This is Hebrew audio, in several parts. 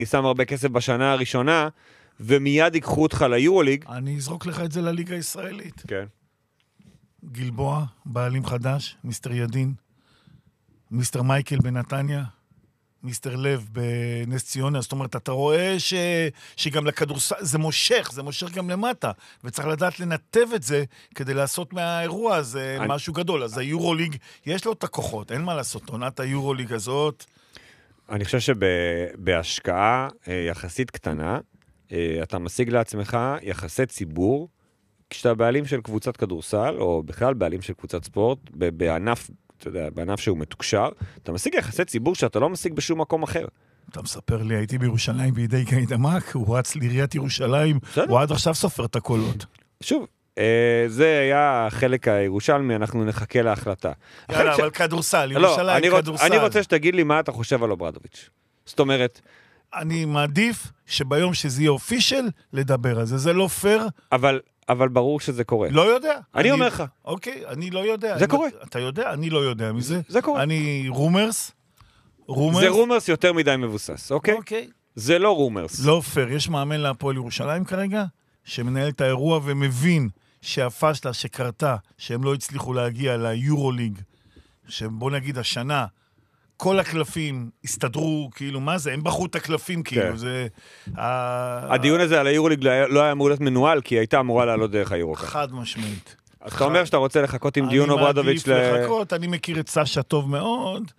שם הרבה כסף בשנה הראשונה, ומיד ייקחו אותך ליורוליג. אני אזרוק לך את זה לליגה הישראלית. כן. גלבוע, בעלים חדש, מיסטר ידין, מיסטר מייקל בנתניה, מיסטר לב בנס ציונה, זאת אומרת, אתה רואה שגם לכדורסל, זה מושך גם למטה, וצריך לדעת לנתב את זה, כדי לעשות מהאירוע הזה משהו גדול. אז היורוליג, יש לו את הכוחות, אין מה לעשות, עונת היורוליג הזאת. אני חושב שבהשקעה יחסית קטנה, אתה משיג לעצמך יחסי ציבור, כשאתה בעלים של קבוצת כדורסל, או בכלל בעלים של קבוצת ספורט, בענף, אתה יודע, בענף שהוא מתוקשר, אתה משיג יחסי ציבור שאתה לא משיג בשום מקום אחר. אתה מספר לי, הייתי בירושלים בידי קנית עמק, הוא רץ לעיריית ירושלים, הוא עד עכשיו סופר את הקולות. שוב, זה היה החלק הירושלמי, אנחנו נחכה להחלטה. יאללה, אבל כדורסל, ירושלים כדורסל. אני רוצה שתגיד לי מה אתה חושב על אוברדוביץ'. זאת אומרת, אני מעדיף שביום שזה יהיה אופישל, לדבר על זה. זה לא פייר. אבל ברור שזה קורה. לא יודע. אני אומר לך. אוקיי, אני לא יודע. זה קורה. אתה יודע? אני לא יודע מזה. זה קורה. אני רומרס. זה רומרס יותר מדי מבוסס, אוקיי? אוקיי. זה לא רומרס. לא פייר. יש מאמן להפועל ירושלים כרגע, שמנהל את האירוע ומבין שהפשלה שקרתה, שהם לא הצליחו להגיע ליורוליג, שבוא נגיד השנה, כל הקלפים הסתדרו, כאילו, מה זה? הם בחרו את הקלפים, כאילו, זה... הדיון הזה על היורוליג לא היה אמור להיות מנוהל, כי הייתה אמורה לעלות דרך היורו. חד משמעית. אז אתה אומר שאתה רוצה לחכות עם דיון אוברדוביץ' אני מעדיף לחכות, אני מכיר את סשה טוב מאוד.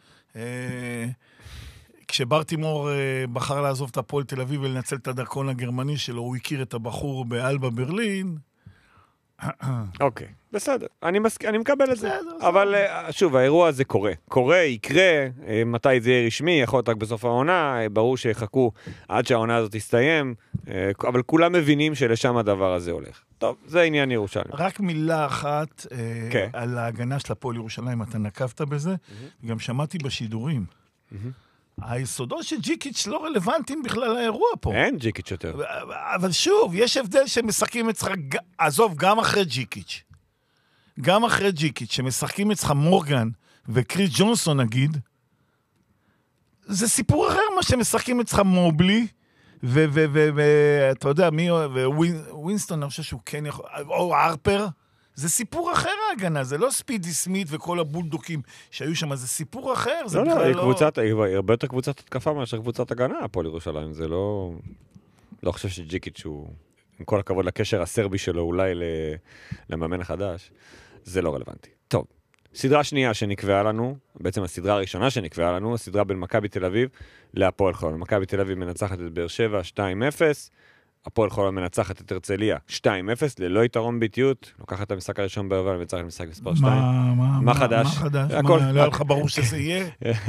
כשברטימור בחר לעזוב את הפועל תל אביב ולנצל את הדרכון הגרמני שלו, הוא הכיר את הבחור באלבה ברלין. אוקיי, בסדר. אני מקבל את זה. אבל שוב, האירוע הזה קורה, יקרה, מתי זה יהיה רשמי, יכול להיות רק בסוף העונה, ברור שיחכו עד שהעונה הזאת תסתיים, אבל כולם מבינים שלשם הדבר הזה הולך. טוב, זה עניין ירושלים. רק מילה אחת על ההגנה של הפועל ירושלים, אתה נקבת בזה, גם שמעתי בשידורים. היסודות של ג'יקיץ' לא רלוונטיים בכלל לאירוע פה. אין ג'יקיץ' יותר. אבל שוב, יש הבדל שמשחקים אצלך, עזוב, גם אחרי ג'יקיץ'. גם אחרי ג'יקיץ', שמשחקים אצלך מורגן וקריס ג'ונסון נגיד, זה סיפור אחר מה שמשחקים אצלך מובלי, ואתה יודע מי, ווינסטון, אני חושב שהוא כן יכול, או הרפר, זה סיפור אחר ההגנה, זה לא ספידי סמית וכל הבולדוקים שהיו שם, זה סיפור אחר. לא, היא הרבה יותר קבוצת התקפה מאשר קבוצת הגנה, הפועל ירושלים, זה לא... לא חושב שג'יקיץ' הוא, עם כל הכבוד לקשר הסרבי שלו, אולי למאמן החדש, זה לא רלוונטי. טוב, סדרה שנייה שנקבעה לנו, בעצם הסדרה הראשונה שנקבעה לנו, הסדרה בין מכבי תל אביב להפועל חולון. מכבי תל אביב מנצחת את באר שבע 2-0, הפועל חולון מנצחת את הרצליה 2-0, ללא יתרון ביתיות, לוקחת את המשחק הראשון בערבה, ומנצחת את המשחק מספר 2. מה חדש? מה חדש? לא היה לך ברור שזה יהיה?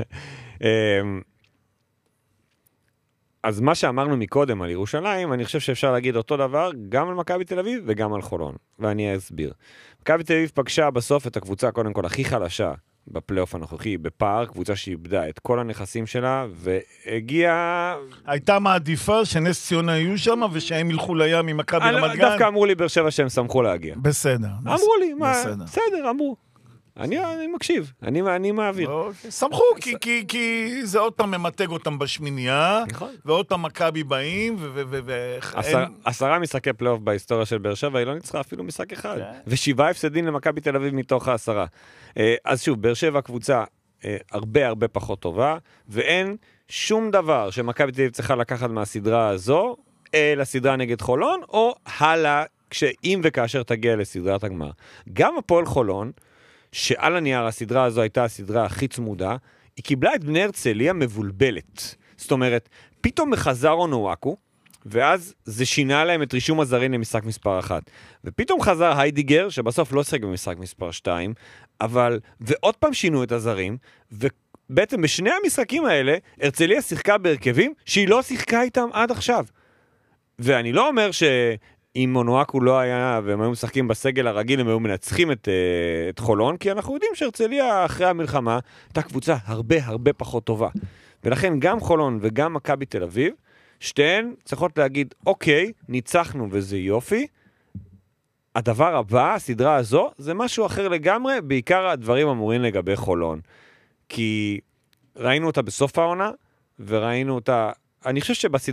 אז מה שאמרנו מקודם על ירושלים, אני חושב שאפשר להגיד אותו דבר גם על מכבי תל אביב וגם על חולון, ואני אסביר. מכבי תל אביב פגשה בסוף את הקבוצה, קודם כל, הכי חלשה בפלייאוף הנוכחי, בפארק, קבוצה שאיבדה את כל הנכסים שלה, והגיעה... הייתה מעדיפה שנס ציונה יהיו שם, ושהם ילכו לים ממכבי רמת גן. דווקא אמרו לי באר שבע שהם שמחו להגיע. בסדר. אמרו לי, בסדר, אמרו. אני מקשיב, אני מעביר. שמחו, כי זה עוד פעם ממתג אותם בשמינייה, ועוד פעם מכבי באים, 10 משחקי פלייאוף בהיסטוריה של באר שבע, היא לא ניצחה אפילו משחק אחד. ו7 הפסדים למכבי תל אביב מתוך 10. אז שוב, באר שבע קבוצה הרבה פחות טובה, ואין שום דבר שמכבי תל אביב צריכה לקחת מהסדרה הזו, לסדרה נגד חולון, או הלאה, אם וכאשר תגיע לסדרת הגמר. גם הפועל חולון, שעל הנייר הסדרה הזו הייתה הסדרה הכי צמודה, היא קיבלה את בני הרצליה מבולבלת. זאת אומרת, פתאום מחזר אונואקו, ואז זה שינה להם את רישום הזרים למשחק מספר 1. ופתאום חזר היידיגר, שבסוף לא שחק במשחק מספר 2, ועוד פעם שינו את הזרים, ובעצם בשני המשחקים האלה, הרצליה שיחקה בהרכבים שהיא לא שיחקה איתם עד עכשיו. ואני לא אומר אם מונואקו לא היה, והם היו משחקים בסגל הרגיל, הם היו מנצחים את חולון, כי אנחנו יודעים שהרצליה אחרי המלחמה הייתה קבוצה הרבה פחות טובה. ולכן גם חולון וגם מכבי תל אביב, שתיהן צריכות להגיד, אוקיי, ניצחנו וזה יופי. הדבר הבא, הסדרה הזו, זה משהו אחר לגמרי, בעיקר הדברים אמורים לגבי חולון. כי ראינו אותה בסוף העונה, וראינו אותה אני חושב שבסדרה